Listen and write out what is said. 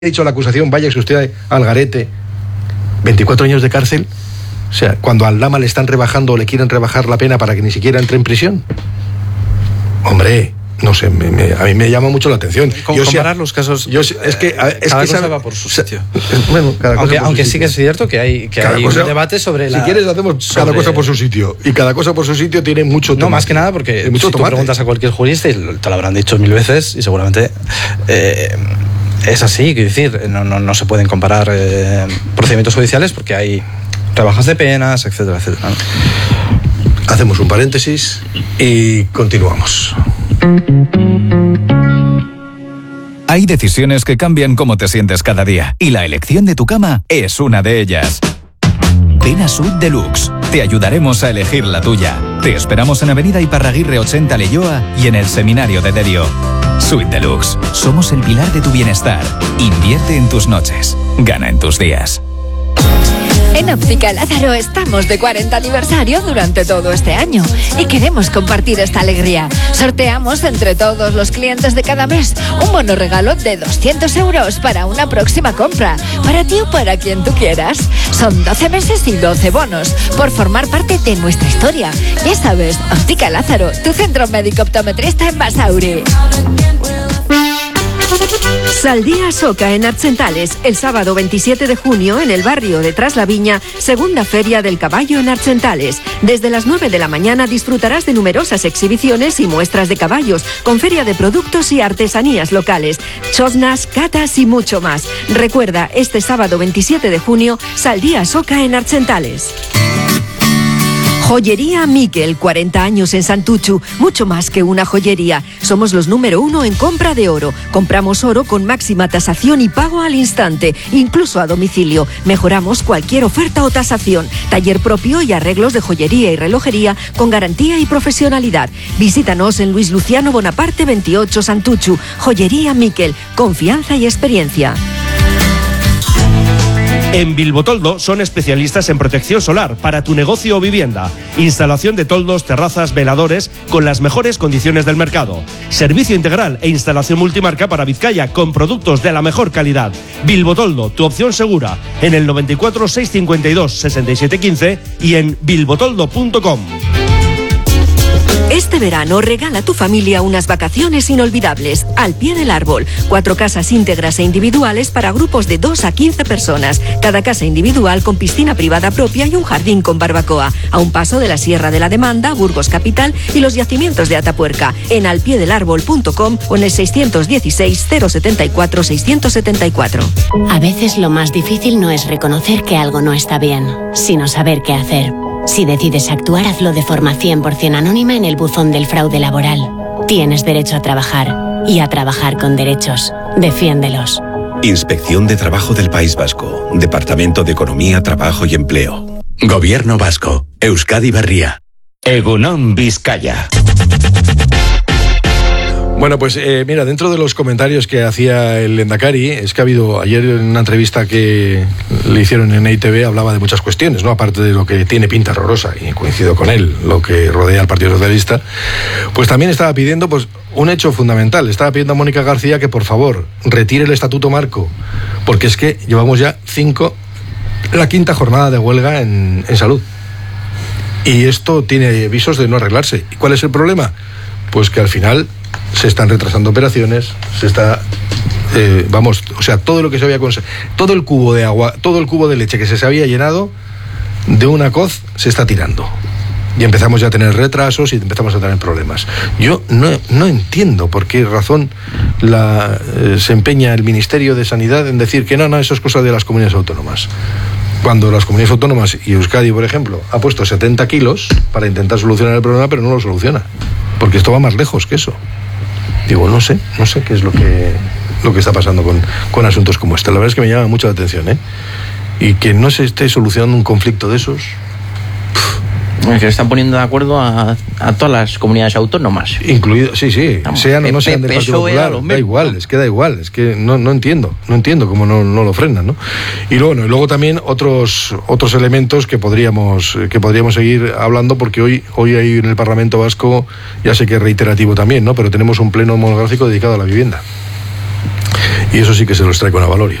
dicho la acusación, váyase usted al garete, 24 años de cárcel. O sea, cuando al Lama le están rebajando o le quieren rebajar la pena para que ni siquiera entre en prisión. Hombre, no sé, a mí me llama mucho la atención. Comparar los casos. Cada cosa va por su sitio. Bueno, cada cosa aunque sí que es cierto que hay un debate sobre Si quieres hacemos cada cosa por su sitio. Y cada cosa por su sitio tiene mucho tomate. No, más que nada porque si tú preguntas a cualquier jurista y te lo habrán dicho 1000 veces y seguramente es así, quiero decir, no se pueden comparar procedimientos judiciales porque hay rebajas de penas, etcétera, etcétera. Hacemos un paréntesis y continuamos. Hay decisiones que cambian cómo te sientes cada día y la elección de tu cama es una de ellas. Ven a Suite Deluxe. Te ayudaremos a elegir la tuya. Te esperamos en Avenida Iparraguirre 80 Leioa y en el Seminario de Derio. Suite Deluxe. Somos el pilar de tu bienestar. Invierte en tus noches. Gana en tus días. En Óptica Lázaro estamos de 40 aniversario durante todo este año y queremos compartir esta alegría. Sorteamos entre todos los clientes de cada mes un bono regalo de 200 euros para una próxima compra, para ti o para quien tú quieras. Son 12 meses y 12 bonos por formar parte de nuestra historia. Ya sabes, Óptica Lázaro, tu centro médico optometrista en Basauri. Saldía Soca en Archentales, el sábado 27 de junio en el barrio de Tras la Viña, segunda feria del caballo en Archentales. Desde las 9 de la mañana disfrutarás de numerosas exhibiciones y muestras de caballos, con feria de productos y artesanías locales, chosnas, catas y mucho más. Recuerda, este sábado 27 de junio, Saldía Soca en Archentales. Joyería Miquel, 40 años en Santuchu, mucho más que una joyería. Somos los número 1 en compra de oro. Compramos oro con máxima tasación y pago al instante, incluso a domicilio. Mejoramos cualquier oferta o tasación. Taller propio y arreglos de joyería y relojería con garantía y profesionalidad. Visítanos en Luis Luciano Bonaparte 28 Santuchu. Joyería Miquel, confianza y experiencia. En Bilbotoldo son especialistas en protección solar para tu negocio o vivienda. Instalación de toldos, terrazas, veladores con las mejores condiciones del mercado. Servicio integral e instalación multimarca para Vizcaya con productos de la mejor calidad. Bilbotoldo, tu opción segura. En el 94 652 6715 y en bilbotoldo.com. Este verano regala a tu familia unas vacaciones inolvidables al pie del árbol. 4 casas íntegras e individuales para grupos de 2 a 15 personas. Cada casa individual con piscina privada propia y un jardín con barbacoa. A un paso de la Sierra de la Demanda, Burgos Capital y los yacimientos de Atapuerca. En alpiedelárbol.com o en el 616 074 674. A veces lo más difícil no es reconocer que algo no está bien, sino saber qué hacer. Si decides actuar, hazlo de forma 100% anónima en el buzón del fraude laboral. Tienes derecho a trabajar y a trabajar con derechos. Defiéndelos. Inspección de Trabajo del País Vasco. Departamento de Economía, Trabajo y Empleo. Gobierno Vasco. Euskadi Berria. Egunon Vizcaya. Bueno, pues mira, dentro de los comentarios que hacía el Lehendakari, es que ha habido ayer en una entrevista que le hicieron en EITV, hablaba de muchas cuestiones, ¿no? Aparte de lo que tiene pinta horrorosa, y coincido con él, lo que rodea al Partido Socialista, pues también estaba pidiendo pues un hecho fundamental. Estaba pidiendo a Mónica García que por favor retire el Estatuto Marco, porque es que llevamos ya la 5ª jornada de huelga en salud. Y esto tiene visos de no arreglarse. ¿Y cuál es el problema? Pues que al final se están retrasando operaciones, todo lo que se había conseguido, todo el cubo de agua, todo el cubo de leche que se había llenado de una coz se está tirando. Y empezamos ya a tener retrasos y empezamos a tener problemas. Yo no entiendo por qué razón se empeña el Ministerio de Sanidad en decir que no, eso es cosa de las comunidades autónomas. Cuando las comunidades autónomas y Euskadi, por ejemplo, ha puesto 70 kilos para intentar solucionar el problema, pero no lo soluciona. Porque esto va más lejos que eso. Digo, no sé qué es lo que está pasando con asuntos como este. La verdad es que me llama mucho la atención, y que no se esté solucionando un conflicto de esos. Es que están poniendo de acuerdo a todas las comunidades autónomas. Incluido, sí, sean o no sean del Partido Popular, da igual, es que no entiendo cómo no lo frenan, ¿no? Y luego también otros elementos que podríamos seguir hablando, porque hoy hay en el Parlamento Vasco, ya sé que es reiterativo también, ¿no? Pero tenemos un pleno monográfico dedicado a la vivienda. Y eso sí que se los trae con avalorio.